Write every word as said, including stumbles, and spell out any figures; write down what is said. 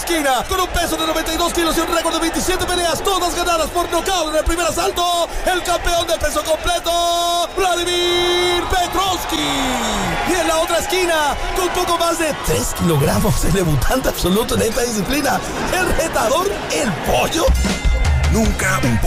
esquina, con un peso de noventa y dos kilos y un récord de veintisiete peleas, todas ganadas por nocaut en el primer asalto, el campeón de peso completo, Vladimir Petrovski. Y en la otra esquina, con poco más de tres kilogramos, el debutante absoluto en esta disciplina, el retador, el Pollo. Nunca un